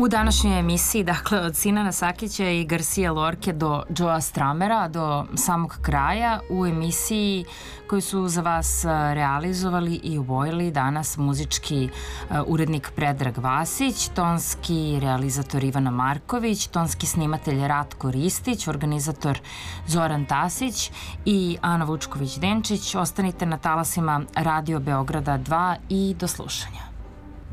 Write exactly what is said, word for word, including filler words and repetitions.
U današnjoj emisiji, dakle, od Sinana Sakića i Garcia Lorke do Joea Stramera, do samog kraja, u emisiji koju su za vas realizovali i obojili danas muzički urednik Predrag Vasić, tonski realizator Ivana Marković, tonski snimatelj Ratko Ristić, organizator Zoran Tasić i Ana Vučković-Denčić. Ostanite na talasima Radio Beograda dva i do slušanja.